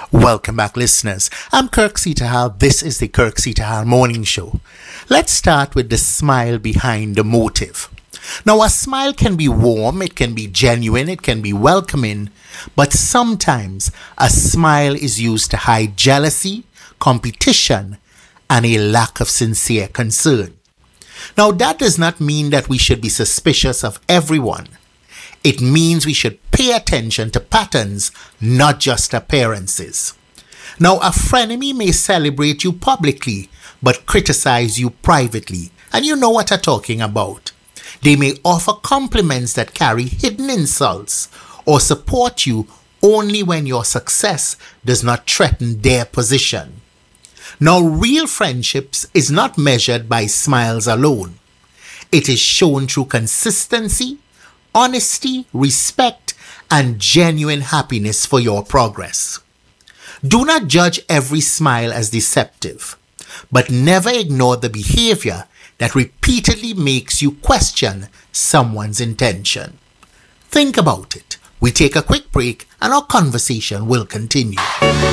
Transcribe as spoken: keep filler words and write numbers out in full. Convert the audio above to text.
Welcome back, listeners. I'm Kirk Sitahal. This is the Kirk Sitahal Morning Show. Let's start with the smile behind the motive. Now, a smile can be warm, it can be genuine, it can be welcoming, but sometimes a smile is used to hide jealousy, competition, and a lack of sincere concern. Now, that does not mean that we should be suspicious of everyone. It means we should pay attention to patterns, not just appearances. Now, a frenemy may celebrate you publicly, but criticize you privately, and you know what I'm talking about. They may offer compliments that carry hidden insults, or support you only when your success does not threaten their position. Now, real friendships is not measured by smiles alone. It is shown through consistency, honesty, respect, and genuine happiness for your progress. Do not judge every smile as deceptive, but never ignore the behavior that repeatedly makes you question someone's intention. Think about it. We take a quick break and our conversation will continue.